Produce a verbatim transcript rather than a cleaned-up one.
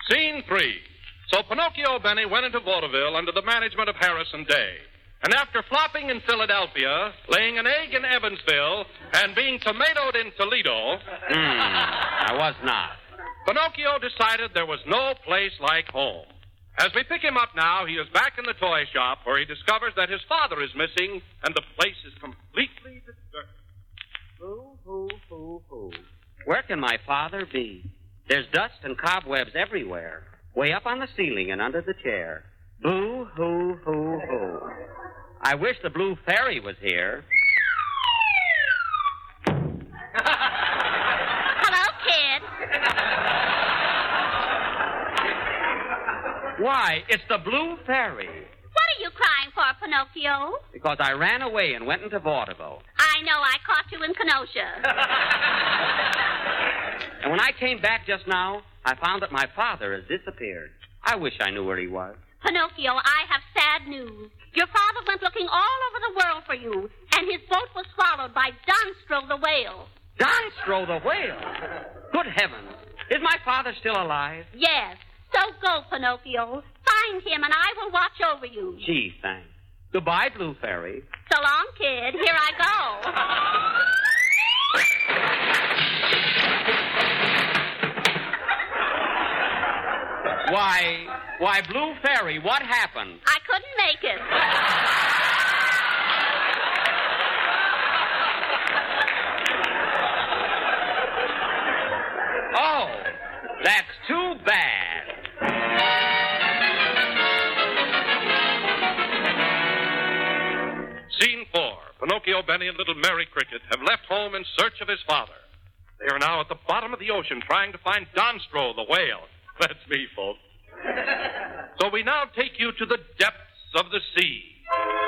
Scene three. So Pinocchio Benny went into vaudeville under the management of Harrison Day. And after flopping in Philadelphia, laying an egg in Evansville, and being tomatoed in Toledo... Hmm, I was not. Pinocchio decided there was no place like home. As we pick him up now, he is back in the toy shop where he discovers that his father is missing and the place is completely deserted. Hoo, hoo, hoo, hoo. Where can my father be? There's dust and cobwebs everywhere, way up on the ceiling and under the chair. Boo, hoo, hoo, hoo. I wish the blue fairy was here. Hello, kid. Why, it's the blue fairy. What are you crying for, Pinocchio? Because I ran away and went into vaudeville. I know. I caught you in Kenosha. And when I came back just now, I found that my father has disappeared. I wish I knew where he was. Pinocchio, I have sad news. Your father went looking all over the world for you, and his boat was swallowed by Donstro the whale. Donstro the whale? Good heavens. Is my father still alive? Yes. So go, Pinocchio. Find him, and I will watch over you. Gee, thanks. Goodbye, Blue Fairy. So long, kid. Here I go. Why, why, Blue Fairy, what happened? I couldn't make it. Oh, that's too bad. Scene four. Pinocchio, Benny, and little Mary Cricket have left home in search of his father. They are now at the bottom of the ocean trying to find Donstro the whale. That's me, folks. So we now take you to the depths of the sea.